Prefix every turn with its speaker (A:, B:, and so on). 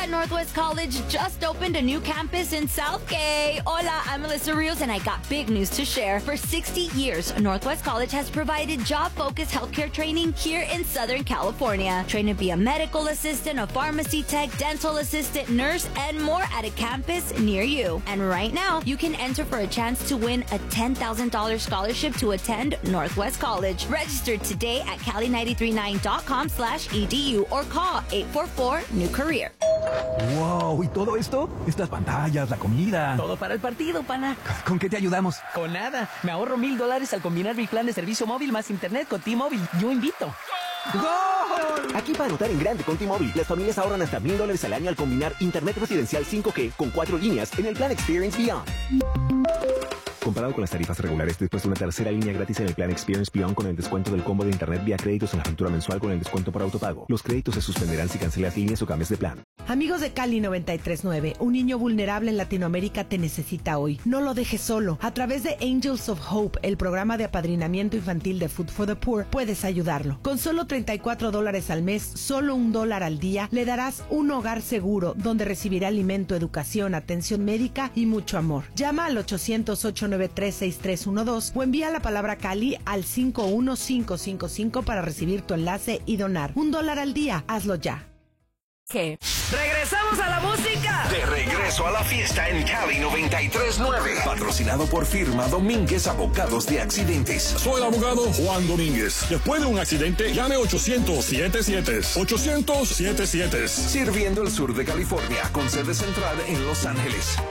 A: that Northwest College just opened a new campus in Southgate. Hola, I'm Melissa Rios, and I got big news to share. For 60 years, Northwest College has provided job-focused healthcare training here in Southern California. Train to be a medical assistant, a pharmacy tech, dental assistant, nurse, and more at a campus near you. And right now, you can enter for a chance to win a $10,000 scholarship to attend Northwest College. Register today at cali939.com/edu or call 844-NEW-CAREER.
B: ¡Wow! ¿Y todo esto? Estas pantallas, la comida.
C: Todo para el partido, pana.
B: ¿Con qué te ayudamos?
C: Con nada. Me ahorro $1,000 al combinar mi plan de servicio móvil más internet con T-Mobile. Yo invito.
B: ¡Gol!
D: Aquí para anotar en grande con T-Mobile, las familias ahorran hasta $1,000 al año al combinar internet residencial 5G con 4 líneas en el plan Experience Beyond. Comparado con las tarifas regulares, después de una tercera línea gratis en el plan Experience Beyond con el descuento del combo de internet vía créditos en la factura mensual con el descuento por autopago. Los créditos se suspenderán si cancelas líneas o cambias de plan.
E: Amigos de Cali 93.9, un niño vulnerable en Latinoamérica te necesita hoy. No lo dejes solo. A través de Angels of Hope, el programa de apadrinamiento infantil de Food for the Poor, puedes ayudarlo. Con solo $34 al mes, solo $1 al día, le darás un hogar seguro donde recibirá alimento, educación, atención médica y mucho amor. Llama al 800-893-6312 o envía la palabra Cali al 51555 para recibir tu enlace y donar. $1 al día, hazlo ya.
C: ¿Qué? ¡Regresamos a la música!
F: De regreso a la fiesta en Cali 93.9. Patrocinado por Firma Domínguez Abogados de Accidentes.
G: Soy el abogado Juan Domínguez. Después de un accidente, llame 800-77. 800-77.
F: Sirviendo el sur de California con sede central en Los Ángeles.